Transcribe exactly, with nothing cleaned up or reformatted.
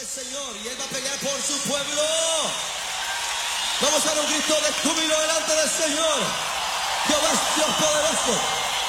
del Señor y Él va a pelear por su pueblo. Vamos a dar un grito de júbilo delante del Señor. Jehová es Dios poderoso.